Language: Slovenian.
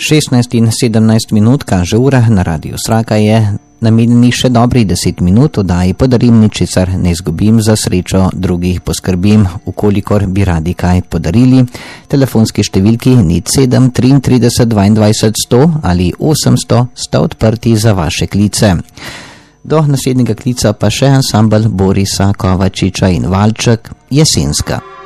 16 in 17 minut kaže ura, na Radiu Sraka je namenjenih še dobrih 10 minut, oddaji Podarim, ničesar ne izgubim, za srečo drugih poskrbim, ukolikor bi radi kaj podarili. Telefonski številki 07 33 22 100 ali 800 sta odprti za vaše klice. Do naslednjega klica pa še ansambel Borisa Kovačiča in Valček Jesenska.